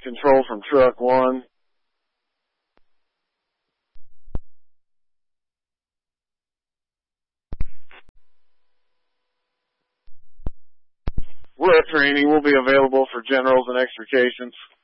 control from truck 1. We're at training. We'll be available for generals and extrications.